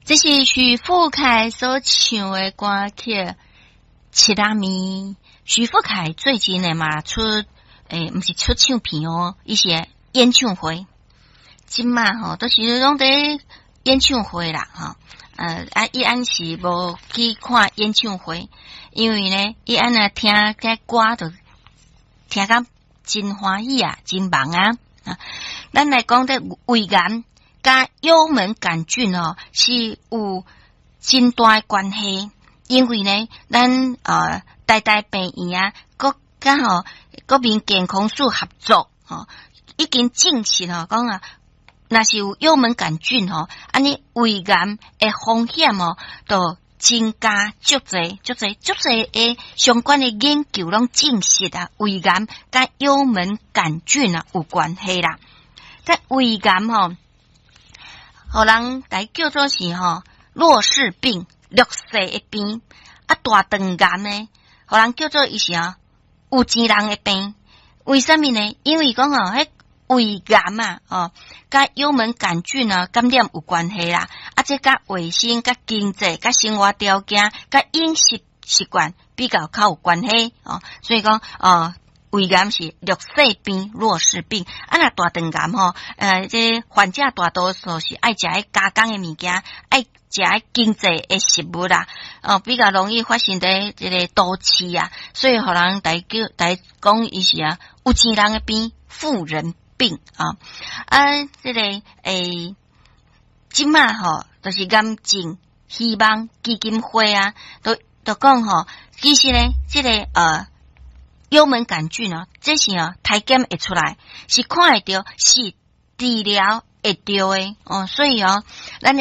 这是徐富凯所唱的歌曲《七拉咪》。徐富凯最近呢嘛出不是出唱片哦，一些演唱会，今嘛吼都是拢在演唱会啦哈。伊安是无去看演唱会，因为呢，伊安啊听这歌就听甲真欢喜啊，真忙啊。咱来讲这胃癌甲幽门杆菌哦，是有真大的关系。因为呢，咱台大病院啊，国民健康署合作已经证实讲啊，若是有幽门杆菌安尼胃癌的风险就增加足侪的相关的研究拢证实啊，胃癌甲幽门杆菌有关系啦。但胃癌互人来叫做是弱势病、劣势的病，大肠癌呢，互人叫做伊是有钱人的病。为什么呢？因为讲迄胃癌甲幽门杆菌感染有关系啦。这甲卫生、甲经济、甲生活条件、甲饮食习惯比较有关系所以讲胃癌是劣势病、弱势病。那大肠癌这患者大多数是爱食加工的物件，爱食经济的食物啦，比较容易发生在这个都市啊，所以互人来讲伊是有钱人的病、富人病这个今嘛就是癌症希望基金会都讲其实呢这个幽门杆菌这是体检会出来，是看会到，是治疗会到的所以咱